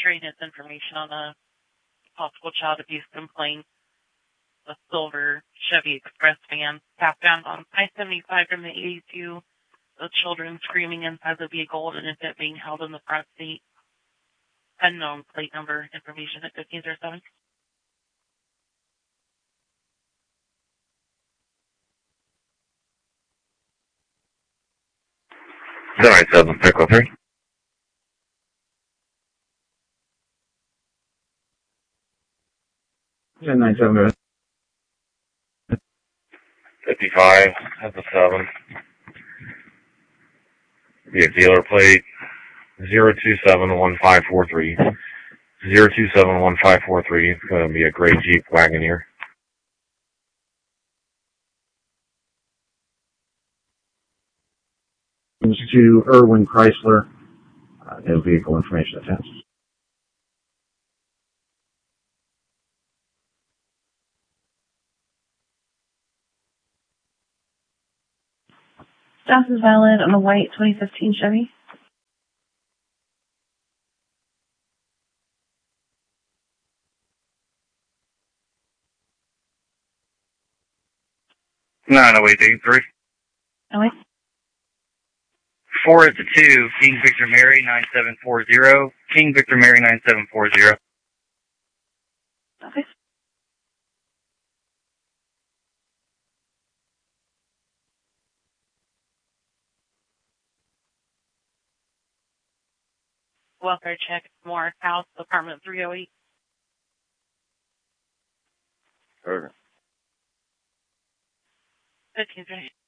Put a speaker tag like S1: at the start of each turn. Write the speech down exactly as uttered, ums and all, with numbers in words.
S1: sharing his information on a possible child abuse complaint. A silver Chevy Express van tapped down on I seventy-five from the eighty-two. The children screaming inside the vehicle and an infant being held in the front seat. Unknown plate number information at fifteen oh seven.
S2: nine seven, Pickle three.
S3: Yeah, nine seven.
S2: fifty-five, that's a seven. Be a dealer plate zero two seven one five four three. zero two seven one five four three. It's going to be a gray Jeep Wagoneer.
S3: To Irwin Chrysler. Uh, no vehicle information attached.
S4: Status is valid on a white twenty fifteen Chevy.
S2: nine oh eight eight three.
S4: Oh, wait.
S2: Four is the two, King Victor Mary nine seven four zero. King Victor Mary nine seven four zero.
S4: Okay.
S1: Welfare check, Morris House, apartment three oh eight.
S2: Okay.
S1: fifteen